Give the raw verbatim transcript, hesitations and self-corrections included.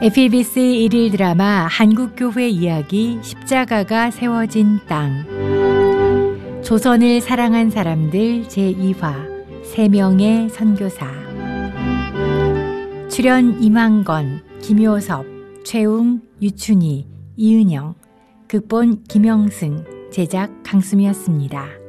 에프이비에스 일일 드라마 한국교회 이야기 십자가가 세워진 땅. 조선을 사랑한 사람들 제이 화 세 명의 선교사. 출연 임항건, 김효섭, 최웅, 유춘희, 이은영. 극본 김영승, 제작 강수미였습니다.